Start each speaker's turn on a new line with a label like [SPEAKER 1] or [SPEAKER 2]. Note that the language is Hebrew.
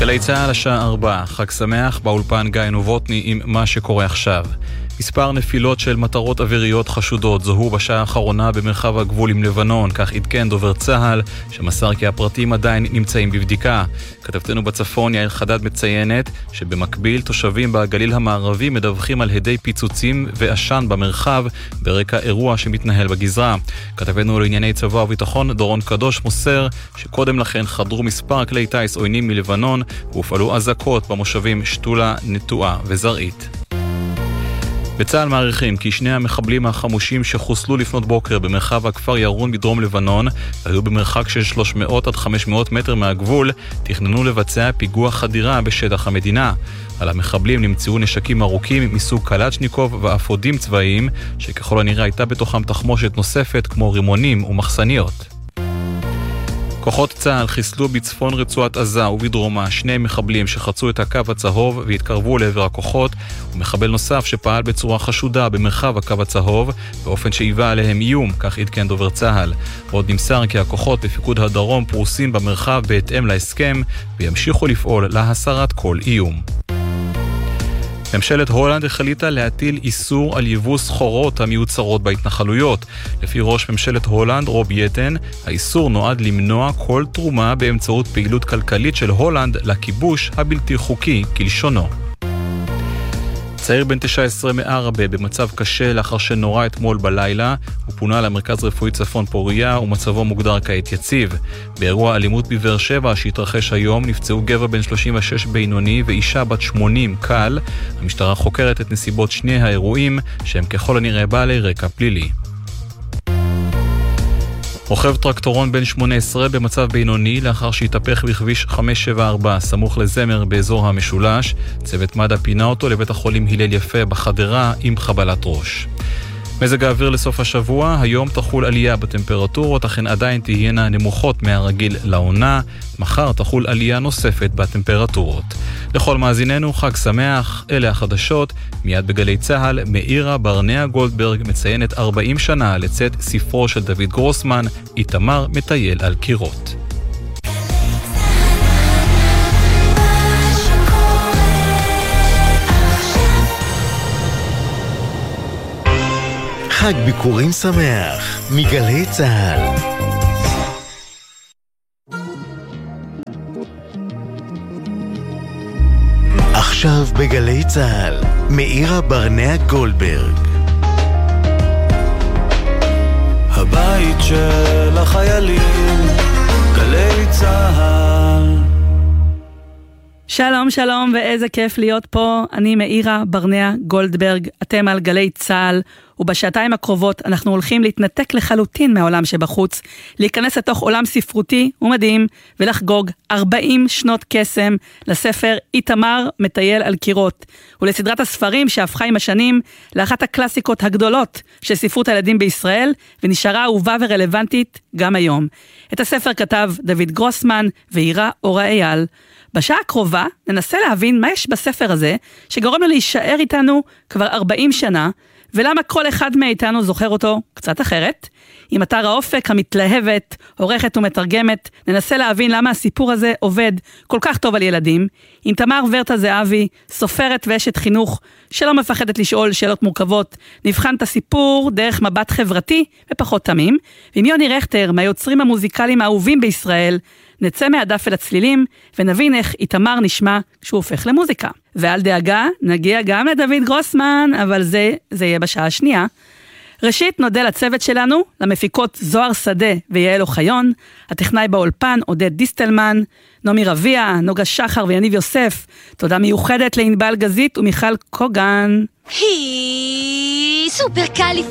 [SPEAKER 1] גלי צהל השעה 4, חג שמח, באולפן גיא נובוטני עם מה שקורה עכשיו. מספר נפילות של מטרות אוויריות חשודות זוהו בשעה האחרונה במרחב הגבול עם לבנון, כך עדכן דובר צהל, שמסר כי הפרטים עדיין נמצאים בבדיקה. כתבתנו בצפון יעל חדד מציינת שבמקביל תושבים בגליל המערבי מדווחים על הדי פיצוצים ועשן במרחב ברקע אירוע שמתנהל בגזרה. כתבנו לענייני צבא וביטחון דורון קדוש מוסר שקודם לכן חדרו מספר כלי טייס עוינים מלבנון והופעלו אזעקות במושבים שתולה, נטועה וזרעית. בצה"ל מעריכים כי שני המחבלים החמושים שחוסלו לפנות בוקר במרחב הכפר ירון בדרום לבנון היו במרחק של 300 עד 500 מטר מהגבול, תכננו לבצע פיגוע חדירה בשטח המדינה. על המחבלים נמצאו נשקים ארוכים מסוג קלצ'ניקוב ואפודים צבאיים, שככל הנראה הייתה בתוכם תחמושת נוספת כמו רימונים ומחסניות. כוחות צה"ל חיסלו בצפון רצועת עזה ובדרומה שני מחבלים שחצו את הקו הצהוב והתקרבו לעבר הכוחות, ומחבל נוסף שפעל בצורה חשודה במרחב הקו הצהוב באופן שהיווה עליהם איום, כך עדכן דובר צה"ל. עוד נמסר כי הכוחות בפיקוד הדרום פרוסים במרחב בהתאם להסכם וימשיכו לפעול להסרת כל איום. ממשלת הולנד החליטה להטיל איסור על יבוא סחורות המיוצרות בהתנחלויות. לפי ראש ממשלת הולנד, רוב יטן, האיסור נועד למנוע כל תרומה באמצעות פעילות כלכלית של הולנד לכיבוש הבלתי חוקי כלשונו. צעיר בן 19 מערבה במצב קשה לאחר שנורא אתמול בלילה, הוא פונה למרכז רפואי צפון פוריה ומצבו מוגדר כעת יציב. באירוע אלימות בבאר שבע שהתרחש היום נפצעו גבר בן 36 בינוני ואישה בת 80 קל. המשטרה חוקרת את נסיבות שני האירועים שהם ככל הנראה בעלי רקע פלילי. רוכב טרקטורון בן 18 במצב בינוני לאחר שהתהפך בכביש 574 סמוך לזמר באזור המשולש. צוות מד"א פינה אותו לבית החולים הלל יפה בחדרה עם חבלת ראש. מזג האוויר לסוף השבוע, היום תחול עלייה בטמפרטורות, אכן עדיין תהיינה נמוכות מהרגיל לעונה. מחר תחול עלייה נוספת בטמפרטורות. לכל מאזיננו חג שמח, אלה החדשות. מיד בגלי צהל, מאירה ברנע גולדברג מציינת 40 שנה לצאת ספרו של דוד גרוסמן, איתמר מטייל על קירות.
[SPEAKER 2] חג ביקורים שמח מגלי צהל. עכשיו בגלי צהל, מאירה ברנע גולדברג.
[SPEAKER 3] הבית של החיילים, גלי צהל.
[SPEAKER 4] שלום שלום ואיזה כיף להיות פה, אני מאירה ברנע גולדברג, אתם על גלי צהל, ובשעתיים הקרובות אנחנו הולכים להתנתק לחלוטין מהעולם שבחוץ, להיכנס לתוך עולם ספרותי ומדהים ולחגוג 40 שנות קסם לספר איתמר מטייל על קירות, ולסדרת הספרים שהפכה עם השנים לאחת הקלאסיקות הגדולות של ספרות הילדים בישראל, ונשארה אהובה ורלוונטית גם היום. את הספר כתב דוד גרוסמן והירה אורה אייל. בשעה הקרובה ננסה להבין מה יש בספר הזה שגורם לו להישאר איתנו כבר 40 שנה, ולמה כל אחד מאיתנו זוכר אותו קצת אחרת. עם אתר האופק המתלהבת, עורכת ומתרגמת, ננסה להבין למה הסיפור הזה עובד כל כך טוב על ילדים. עם תמר ורטה זהבי, סופרת ואשת חינוך שלא מפחדת לשאול שאלות מורכבות, נבחן את הסיפור דרך מבט חברתי ופחות תמים. ועם יוני רכטר, מהיוצרים המוזיקליים האהובים בישראל, נצא מהדף אל הצלילים ונבין איך איתמר נשמע כשהוא הופך למוזיקה. ועל דאגה, נגיע גם לדוד גרוסמן, אבל זה יהיה בשעה השנייה. ראשית נודה לצוות שלנו, למפיקות זוהר שדה ויעל אוחיון, הטכנאי באולפן עודד דיסטלמן, נעמי רביע, נוגה שחר ויניב יוסף. תודה מיוחדת לענבל גזית ומיכל קוגן.
[SPEAKER 5] היא סופר קליפרג'יסטיקלית